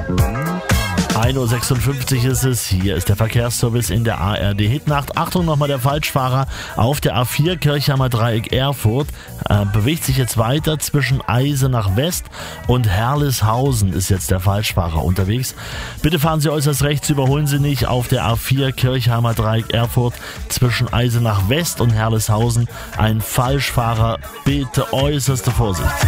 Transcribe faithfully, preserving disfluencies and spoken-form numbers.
ein Uhr sechsundfünfzig ist es, hier ist der Verkehrsservice in der A R D-Hitnacht. Achtung nochmal, der Falschfahrer auf der A vier Kirchheimer Dreieck Erfurt äh, bewegt sich jetzt weiter zwischen Eisenach West und Herlishausen ist jetzt der Falschfahrer unterwegs. Bitte fahren Sie äußerst rechts, überholen Sie nicht auf der A vier Kirchheimer Dreieck Erfurt zwischen Eisenach West und Herlishausen. Ein Falschfahrer, bitte äußerste Vorsicht.